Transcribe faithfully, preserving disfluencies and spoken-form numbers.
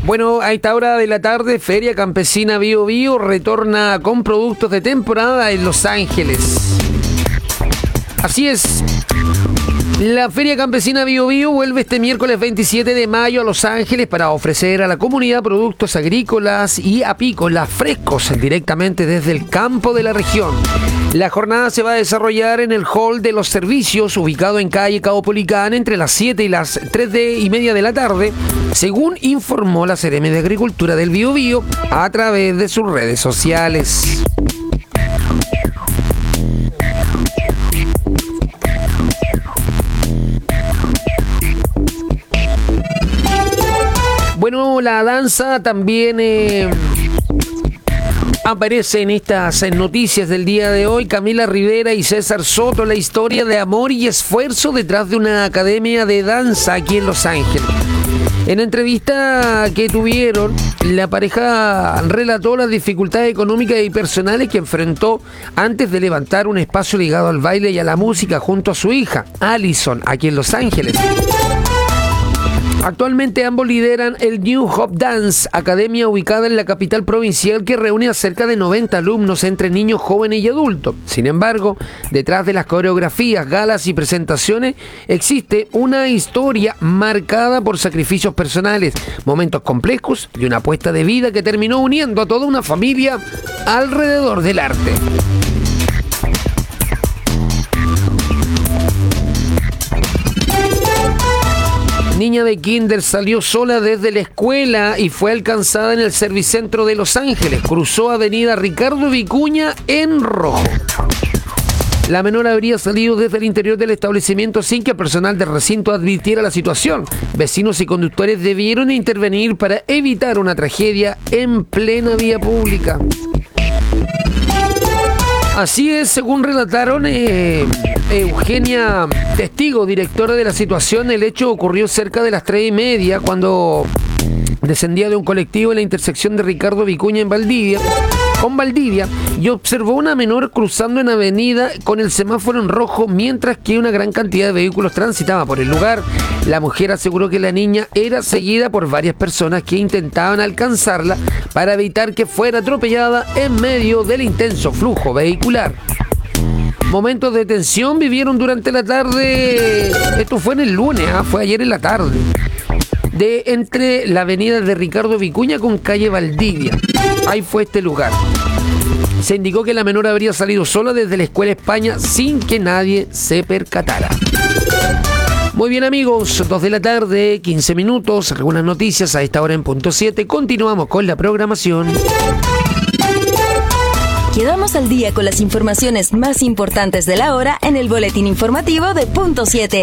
Bueno, a esta hora de la tarde, Feria Campesina Bio Bio retorna con productos de temporada en Los Ángeles. Así es. La Feria Campesina Bio Bio vuelve este miércoles veintisiete de mayo a Los Ángeles para ofrecer a la comunidad productos agrícolas y apícolas frescos directamente desde el campo de la región. La jornada se va a desarrollar en el Hall de los Servicios, ubicado en calle Caupolicán, entre las siete y las tres y media de la tarde, según informó la Seremi de Agricultura del Bio Bio a través de sus redes sociales. Bueno, la danza también eh, aparece en estas noticias del día de hoy. Camila Rivera y César Soto, la historia de amor y esfuerzo detrás de una academia de danza aquí en Los Ángeles. En entrevista que tuvieron, la pareja relató las dificultades económicas y personales que enfrentó antes de levantar un espacio ligado al baile y a la música junto a su hija, Allison, aquí en Los Ángeles. Actualmente ambos lideran el New Hope Dance, academia ubicada en la capital provincial que reúne a cerca de noventa alumnos entre niños, jóvenes y adultos. Sin embargo, detrás de las coreografías, galas y presentaciones existe una historia marcada por sacrificios personales, momentos complejos y una apuesta de vida que terminó uniendo a toda una familia alrededor del arte. Niña de kinder salió sola desde la escuela y fue alcanzada en el Servicentro de Los Ángeles. Cruzó avenida Ricardo Vicuña en rojo. La menor habría salido desde el interior del establecimiento sin que el personal del recinto advirtiera la situación. Vecinos y conductores debieron intervenir para evitar una tragedia en plena vía pública. Así es, según relataron eh, Eugenia Testigo, directora de la situación, el hecho ocurrió cerca de las tres y media cuando descendía de un colectivo en la intersección de Ricardo Vicuña en Valdivia, con Valdivia, y observó una menor cruzando en avenida con el semáforo en rojo mientras que una gran cantidad de vehículos transitaba por el lugar. La mujer aseguró que la niña era seguida por varias personas que intentaban alcanzarla para evitar que fuera atropellada en medio del intenso flujo vehicular. Momentos de tensión vivieron durante la tarde, esto fue en el lunes, ¿eh? fue ayer en la tarde, de entre la avenida de Ricardo Vicuña con calle Valdivia. Ahí fue este lugar. Se indicó que la menor habría salido sola desde la Escuela España sin que nadie se percatara. Muy bien, amigos, dos de la tarde, quince minutos, algunas noticias a esta hora en punto siete. Continuamos con la programación. Quedamos al día con las informaciones más importantes de la hora en el boletín informativo de punto siete.